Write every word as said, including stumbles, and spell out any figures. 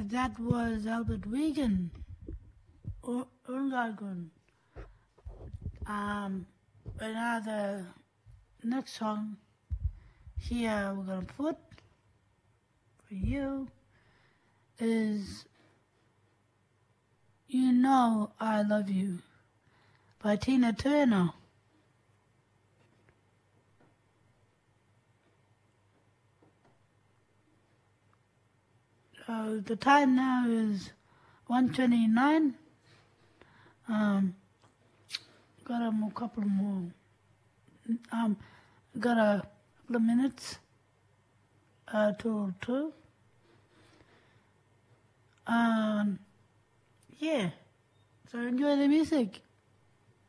That was Albert Wigan, Ungargun. Um, and now the next song here we're gonna put for you is You Know I Love You by Tina Turner. So the time now is one twenty-nine. Um, got a mo- couple more. Um, got a couple of minutes uh, till two. Um, yeah. So enjoy the music.